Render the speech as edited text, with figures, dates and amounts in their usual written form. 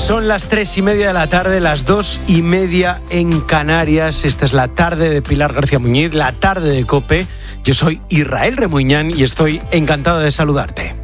Son las 3:30 de la tarde, las 2:30 en Canarias. Esta es la tarde de Pilar García Muñiz, la tarde de COPE. Yo soy Israel Remuñán y estoy encantado de saludarte.